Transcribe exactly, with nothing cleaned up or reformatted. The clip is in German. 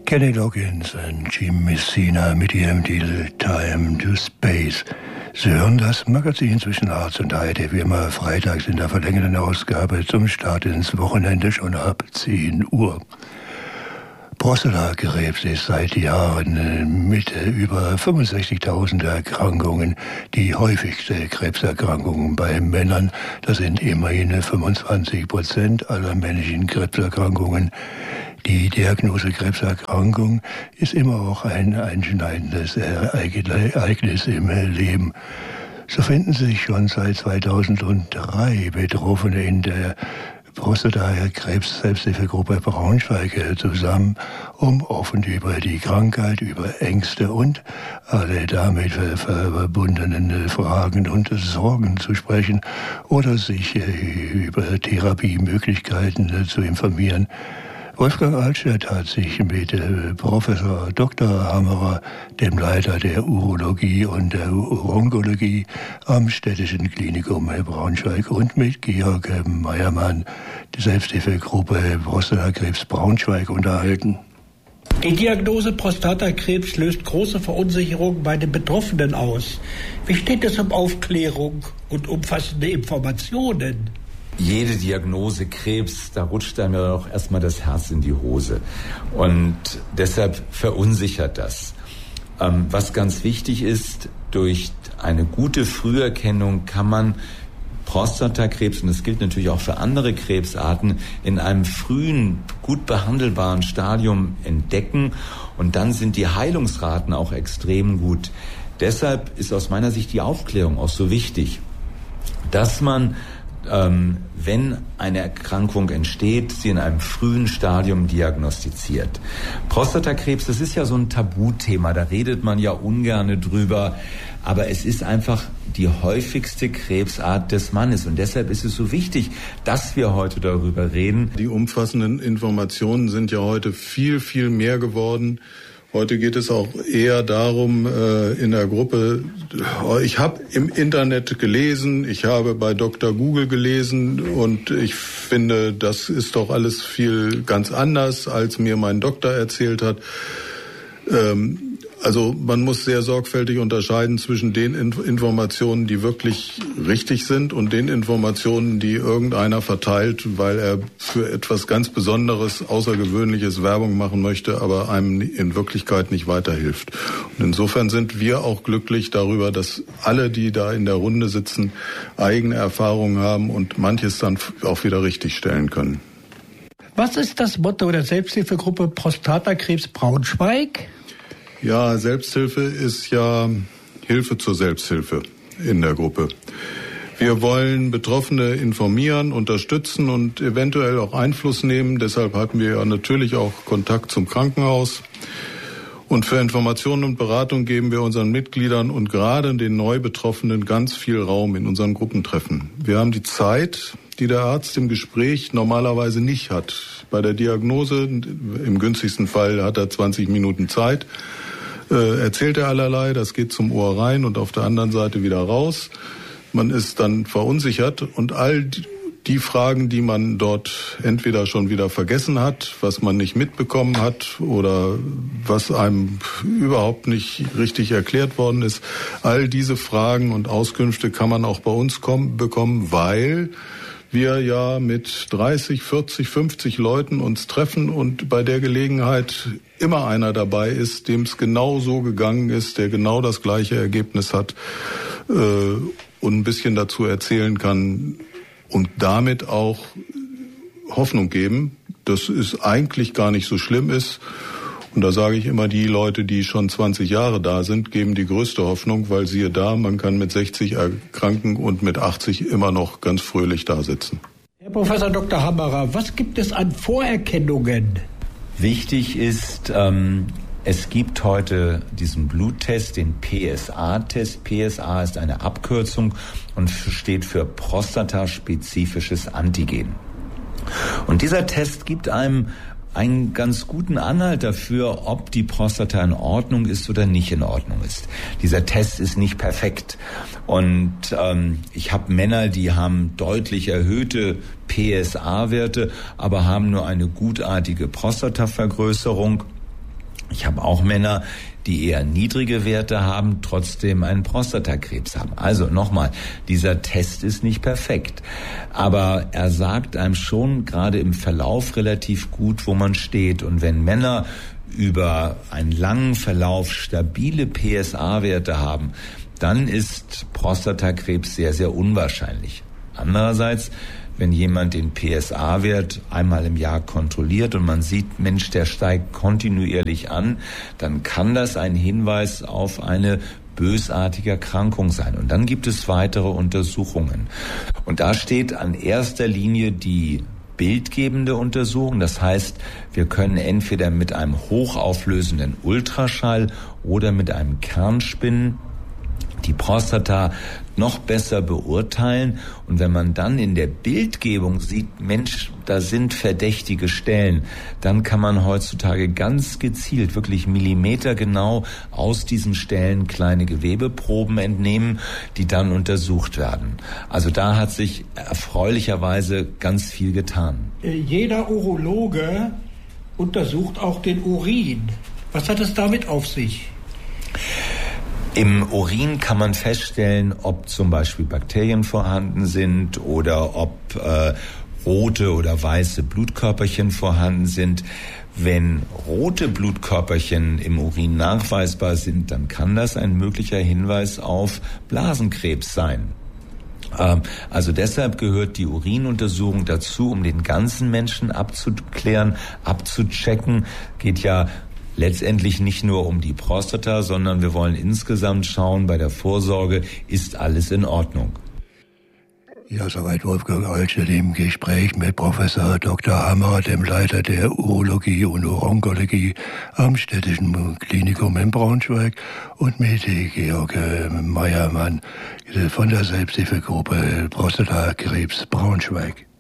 Kenny Loggins und Jim Messina mit ihrem Titel Time to Space. Sie hören das Magazin zwischen Arzt und Heide, wie immer freitags in der verlängerten Ausgabe zum Start ins Wochenende schon ab zehn Uhr. Prostatakrebs ist seit Jahren mit über fünfundsechzigtausend Erkrankungen die häufigste Krebserkrankung bei Männern. Das sind immerhin fünfundzwanzig Prozent aller männlichen Krebserkrankungen. Die Diagnose Krebserkrankung ist immer auch ein einschneidendes Ereignis im Leben. So finden sich schon seit zweitausenddrei Betroffene in der Prostatakrebs-Selbsthilfegruppe Braunschweig zusammen, um offen über die Krankheit, über Ängste und alle damit verbundenen Fragen und Sorgen zu sprechen oder sich über Therapiemöglichkeiten zu informieren. Wolfgang Altstädt hat sich mit Professor Doktor Hammerer, dem Leiter der Urologie und der Urologie am Städtischen Klinikum Braunschweig, und mit Georg Meiermann, die Selbsthilfegruppe Prostatakrebs Braunschweig, unterhalten. Die Diagnose Prostatakrebs löst große Verunsicherung bei den Betroffenen aus. Wie steht es um Aufklärung und umfassende Informationen? Jede Diagnose Krebs, da rutscht einem ja auch erstmal das Herz in die Hose. Und deshalb verunsichert das. Ähm, was ganz wichtig ist, durch eine gute Früherkennung kann man Prostatakrebs, und das gilt natürlich auch für andere Krebsarten, in einem frühen, gut behandelbaren Stadium entdecken. Und dann sind die Heilungsraten auch extrem gut. Deshalb ist aus meiner Sicht die Aufklärung auch so wichtig, dass man Ähm, wenn eine Erkrankung entsteht, sie in einem frühen Stadium diagnostiziert. Prostatakrebs, das ist ja so ein Tabuthema, da redet man ja ungern drüber, aber es ist einfach die häufigste Krebsart des Mannes und deshalb ist es so wichtig, dass wir heute darüber reden. Die umfassenden Informationen sind ja heute viel, viel mehr geworden. Heute geht es auch eher darum, äh, in der Gruppe, ich habe im Internet gelesen, ich habe bei Doktor Google gelesen und ich finde, das ist doch alles viel ganz anders, als mir mein Doktor erzählt hat. Ähm, Also man muss sehr sorgfältig unterscheiden zwischen den Informationen, die wirklich richtig sind, und den Informationen, die irgendeiner verteilt, weil er für etwas ganz Besonderes, Außergewöhnliches Werbung machen möchte, aber einem in Wirklichkeit nicht weiterhilft. Und insofern sind wir auch glücklich darüber, dass alle, die da in der Runde sitzen, eigene Erfahrungen haben und manches dann auch wieder richtigstellen können. Was ist das Motto der Selbsthilfegruppe Prostatakrebs Braunschweig? Ja, Selbsthilfe ist ja Hilfe zur Selbsthilfe in der Gruppe. Wir wollen Betroffene informieren, unterstützen und eventuell auch Einfluss nehmen. Deshalb hatten wir ja natürlich auch Kontakt zum Krankenhaus. Und für Informationen und Beratung geben wir unseren Mitgliedern und gerade den Neubetroffenen ganz viel Raum in unseren Gruppentreffen. Wir haben die Zeit, die der Arzt im Gespräch normalerweise nicht hat. Bei der Diagnose, im günstigsten Fall, hat er zwanzig Minuten Zeit. Äh, erzählt er allerlei, das geht zum Ohr rein und auf der anderen Seite wieder raus. Man ist dann verunsichert und all die Fragen, die man dort entweder schon wieder vergessen hat, was man nicht mitbekommen hat oder was einem überhaupt nicht richtig erklärt worden ist, all diese Fragen und Auskünfte kann man auch bei uns kommen, bekommen, weil wir ja mit dreißig, vierzig, fünfzig Leuten uns treffen und bei der Gelegenheit immer einer dabei ist, dem es genau so gegangen ist, der genau das gleiche Ergebnis hat äh, und ein bisschen dazu erzählen kann und damit auch Hoffnung geben, dass es eigentlich gar nicht so schlimm ist. Und da sage ich immer, die Leute, die schon zwanzig Jahre da sind, geben die größte Hoffnung, weil siehe da, man kann mit sechzig erkranken und mit achtzig immer noch ganz fröhlich da sitzen. Herr Professor Doktor Hammerer, was gibt es an Vorerkennungen? Wichtig ist, ähm, es gibt heute diesen Bluttest, den P S A-Test. P S A ist eine Abkürzung und steht für prostataspezifisches Antigen. Und dieser Test gibt einem einen ganz guten Anhalt dafür, ob die Prostata in Ordnung ist oder nicht in Ordnung ist. Dieser Test ist nicht perfekt. Und ähm, ich habe Männer, die haben deutlich erhöhte P S A-Werte, aber haben nur eine gutartige Prostatavergrößerung. Ich habe auch Männer, die eher niedrige Werte haben, trotzdem einen Prostatakrebs haben. Also nochmal, dieser Test ist nicht perfekt. Aber er sagt einem schon gerade im Verlauf relativ gut, wo man steht. Und wenn Männer über einen langen Verlauf stabile P S A-Werte haben, dann ist Prostatakrebs sehr, sehr unwahrscheinlich. Andererseits, wenn jemand den P S A-Wert einmal im Jahr kontrolliert und man sieht, Mensch, der steigt kontinuierlich an, dann kann das ein Hinweis auf eine bösartige Erkrankung sein. Und dann gibt es weitere Untersuchungen. Und da steht an erster Linie die bildgebende Untersuchung. Das heißt, wir können entweder mit einem hochauflösenden Ultraschall oder mit einem Kernspinnen die Prostata noch besser beurteilen. Und wenn man dann in der Bildgebung sieht, Mensch, da sind verdächtige Stellen, dann kann man heutzutage ganz gezielt, wirklich millimetergenau aus diesen Stellen kleine Gewebeproben entnehmen, die dann untersucht werden. Also da hat sich erfreulicherweise ganz viel getan. Jeder Urologe untersucht auch den Urin. Was hat es damit auf sich? Im Urin kann man feststellen, ob zum Beispiel Bakterien vorhanden sind oder ob äh, rote oder weiße Blutkörperchen vorhanden sind. Wenn rote Blutkörperchen im Urin nachweisbar sind, dann kann das ein möglicher Hinweis auf Blasenkrebs sein. Ähm, also deshalb gehört die Urinuntersuchung dazu, um den ganzen Menschen abzuklären, abzuchecken. Geht ja letztendlich nicht nur um die Prostata, sondern wir wollen insgesamt schauen, bei der Vorsorge ist alles in Ordnung. Ja, soweit Wolfgang Altschild im Gespräch mit Professor Doktor Hammer, dem Leiter der Urologie und Onkologie am Städtischen Klinikum in Braunschweig, und mit Georg Meiermann von der Selbsthilfegruppe Prostatakrebs Braunschweig.